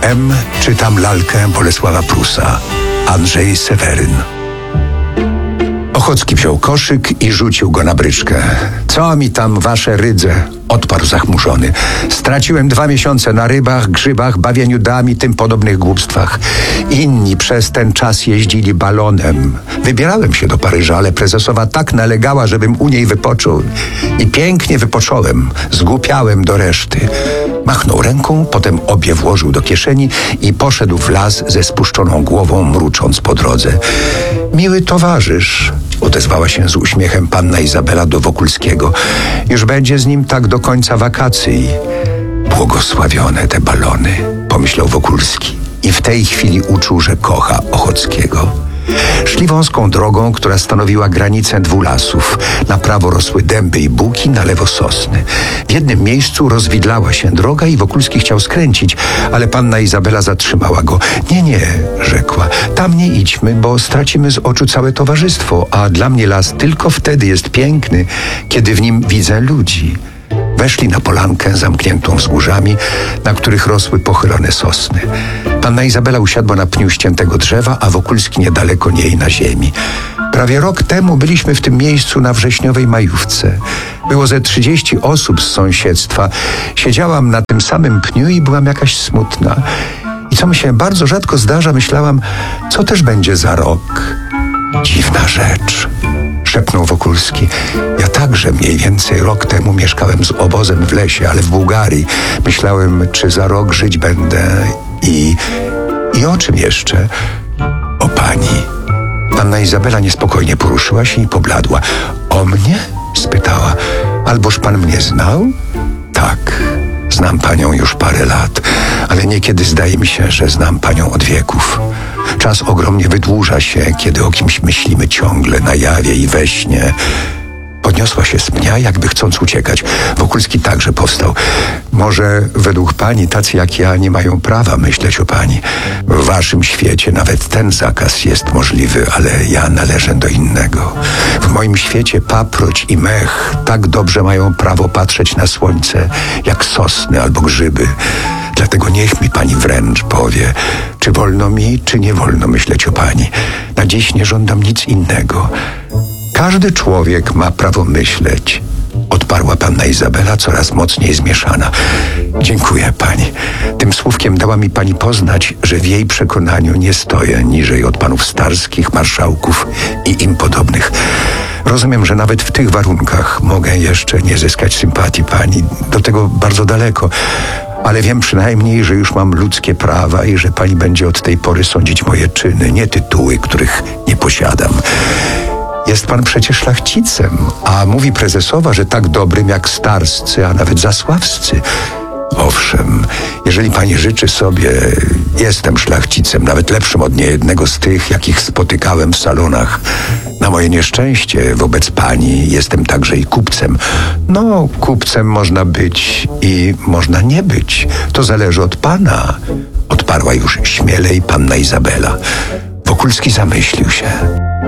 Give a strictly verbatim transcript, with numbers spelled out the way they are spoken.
M. Czytam lalkę Bolesława Prusa. Andrzej Seweryn. Ochocki wziął koszyk i rzucił go na bryczkę. Co mi tam wasze rydze? Odparł zachmurzony. Straciłem dwa miesiące na rybach, grzybach, bawieniu dam i tym podobnych głupstwach. Inni przez ten czas jeździli balonem. Wybierałem się do Paryża, ale prezesowa tak nalegała, żebym u niej wypoczął. I pięknie wypocząłem. Zgłupiałem do reszty. Machnął ręką, potem obie włożył do kieszeni i poszedł w las ze spuszczoną głową, mrucząc po drodze. Miły towarzysz, odezwała się z uśmiechem panna Izabela do Wokulskiego. Już będzie z nim tak do końca wakacji. Błogosławione te balony, pomyślał Wokulski i w tej chwili uczuł, że kocha Ochockiego. Szli wąską drogą, która stanowiła granicę dwóch lasów. Na prawo rosły dęby i buki, na lewo sosny. W jednym miejscu rozwidlała się droga i Wokulski chciał skręcić, ale panna Izabela zatrzymała go. Nie, nie, rzekła, tam nie idźmy, bo stracimy z oczu całe towarzystwo, a dla mnie las tylko wtedy jest piękny, kiedy w nim widzę ludzi. Weszli na polankę zamkniętą wzgórzami, na których rosły pochylone sosny. Panna Izabela usiadła na pniu ściętego drzewa, a Wokulski niedaleko niej na ziemi. Prawie rok temu byliśmy w tym miejscu na wrześniowej majówce. Było ze trzydzieści osób z sąsiedztwa. Siedziałam na tym samym pniu i byłam jakaś smutna. I co mi się bardzo rzadko zdarza, myślałam, co też będzie za rok. Dziwna rzecz, szepnął Wokulski. Ja także mniej więcej rok temu mieszkałem z obozem w lesie, ale w Bułgarii. Myślałem, czy za rok żyć będę i... i o czym jeszcze? O pani. Panna Izabela niespokojnie poruszyła się i pobladła. O mnie? Spytała. Alboż pan mnie znał? Tak, znam panią już parę lat, ale niekiedy zdaje mi się, że znam panią od wieków. Czas ogromnie wydłuża się, kiedy o kimś myślimy ciągle, na jawie i we śnie. Podniosła się z pnia, jakby chcąc uciekać. Wokulski także powstał. Może według pani tacy jak ja nie mają prawa myśleć o pani. W waszym świecie nawet ten zakaz jest możliwy, ale ja należę do innego. W moim świecie paproć i mech tak dobrze mają prawo patrzeć na słońce, jak sosny albo grzyby. Dlatego niech mi pani wręcz powie, czy wolno mi, czy nie wolno myśleć o pani. Na dziś nie żądam nic innego. Każdy człowiek ma prawo myśleć, odparła panna Izabela, coraz mocniej zmieszana. Dziękuję pani. Tym słówkiem dała mi pani poznać, że w jej przekonaniu nie stoję niżej od panów starskich, marszałków i im podobnych. Rozumiem, że nawet w tych warunkach mogę jeszcze nie zyskać sympatii pani, do tego bardzo daleko. Ale wiem przynajmniej, że już mam ludzkie prawa i że pani będzie od tej pory sądzić moje czyny, nie tytuły, których nie posiadam. Jest pan przecież szlachcicem, a mówi prezesowa, że tak dobrym jak starscy, a nawet zasławscy. Owszem, jeżeli pani życzy sobie, jestem szlachcicem, nawet lepszym od niejednego z tych, jakich spotykałem w salonach. Na moje nieszczęście wobec pani jestem także i kupcem. No, kupcem można być i można nie być. To zależy od pana, odparła już śmielej panna Izabela. Wokulski zamyślił się.